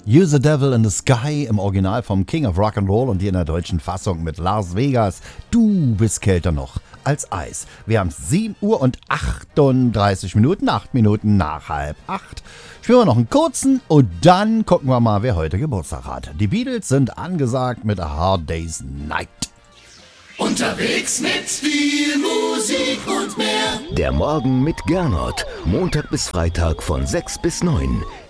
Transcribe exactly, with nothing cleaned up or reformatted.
You the Devil in the Sky im Original vom King of Rock'n'Roll und hier in der deutschen Fassung mit Las Vegas. Du bist kälter noch als Eis. Wir haben sieben Uhr und achtunddreißig Minuten, acht Minuten nach halb acht. Spielen wir noch einen kurzen und dann gucken wir mal, wer heute Geburtstag hat. Die Beatles sind angesagt mit A Hard Day's Night. Unterwegs mit viel Musik und mehr. Der Morgen mit Gernot. Montag bis Freitag von sechs bis neun.